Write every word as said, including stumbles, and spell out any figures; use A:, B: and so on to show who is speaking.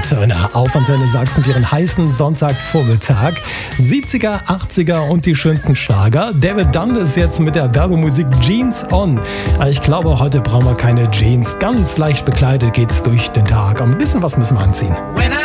A: Turner auf Antenne Sachsen für ihren heißen Sonntagvormittag. siebziger, achtziger und die schönsten Schlager. David Dunn ist jetzt mit der Werbemusik Jeans On. Ich glaube, heute brauchen wir keine Jeans. Ganz leicht bekleidet geht's durch den Tag. Ein bisschen was müssen wir anziehen.
B: When I